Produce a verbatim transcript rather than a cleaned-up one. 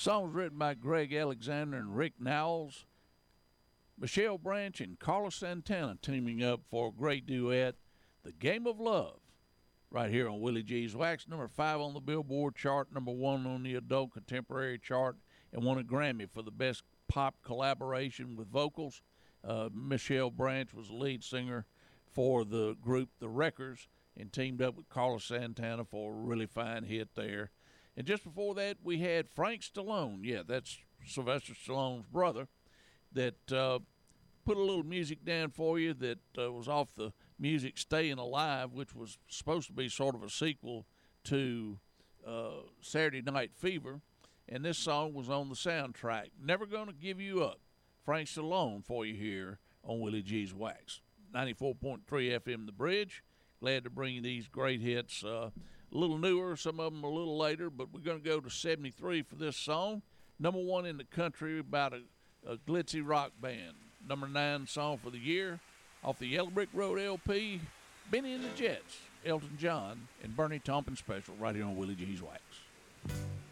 Song was written by Greg Alexander and Rick Nowles. Michelle Branch and Carlos Santana teaming up for a great duet, The Game of Love, right here on Willie G's Wax. Number five on the Billboard chart, number one on the Adult Contemporary chart, and won a Grammy for the best pop collaboration with vocals. Uh, Michelle Branch was the lead singer for the group The Wreckers and teamed up with Carlos Santana for a really fine hit there. And just before that, we had Frank Stallone. Yeah, that's Sylvester Stallone's brother, that uh, put a little music down for you that uh, was off the music Staying Alive, which was supposed to be sort of a sequel to uh, Saturday Night Fever. And this song was on the soundtrack. Never Gonna Give You Up. Frank Stallone for you here on Willie G's Wax. ninety-four point three F M The Bridge. Glad to bring you these great hits. Uh, a little newer, some of them a little later, but we're going to go to seventy-three for this song. Number one in the country about a, a glitzy rock band. Number nine song for the year off the Yellow Brick Road L P, Benny and the Jets, Elton John, and Bernie Taupin special right here on Willie G's Wax.